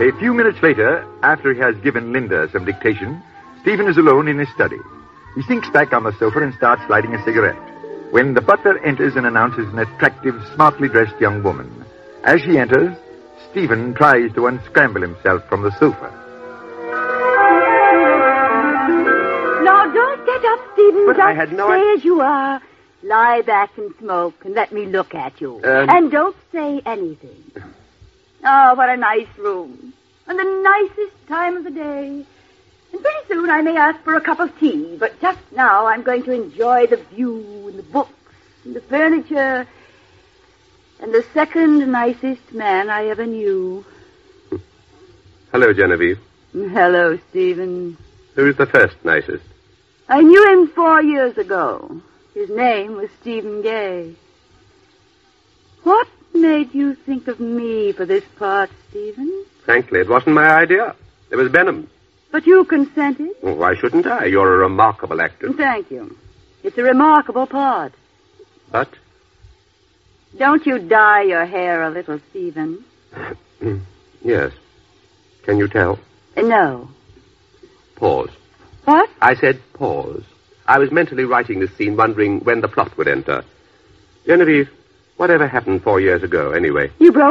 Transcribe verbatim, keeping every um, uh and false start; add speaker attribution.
Speaker 1: A few minutes later, after he has given Linda some dictation, Stephen is alone in his study. He sinks back on the sofa and starts lighting a cigarette, when the butler enters and announces an attractive, smartly dressed young woman. As she enters, Stephen tries to unscramble himself from the sofa.
Speaker 2: Now, don't get up, Stephen.
Speaker 1: But
Speaker 2: Just
Speaker 1: I had no
Speaker 2: stay
Speaker 1: idea.
Speaker 2: as you are. Lie back and smoke and let me look at you.
Speaker 1: Um...
Speaker 2: And don't say anything. Oh, what a nice room. And the nicest time of the day. And pretty soon I may ask for a cup of tea, but just now I'm going to enjoy the view and the books and the furniture and the second nicest man I ever knew.
Speaker 3: Hello, Genevieve.
Speaker 2: Hello, Stephen.
Speaker 3: Who's the first nicest?
Speaker 2: I knew him four years ago. His name was Stephen Gay. What made you think of me for this part, Stephen?
Speaker 3: Frankly, it wasn't my idea. It was Benham's.
Speaker 2: But you consented?
Speaker 3: Well, why shouldn't I? You're a remarkable actor.
Speaker 2: Thank you. It's a remarkable part.
Speaker 3: But?
Speaker 2: Don't you dye your hair a little, Stephen?
Speaker 3: Yes. Can you tell?
Speaker 2: Uh, no.
Speaker 3: Pause.
Speaker 2: What?
Speaker 3: I said pause. I was mentally writing this scene, wondering when the plot would enter. Genevieve, whatever happened four years ago, anyway?
Speaker 2: You broke